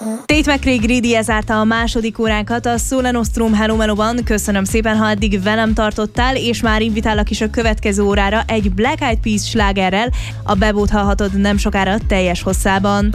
Tate McRae Greedy zárta a második óránkat a Sole Nostrum Hello Melóban. Köszönöm szépen, ha eddig velem tartottál, és már invitálok is a következő órára egy Black Eyed Peas slágerrel. A bebót hallhatod nem sokára teljes hosszában.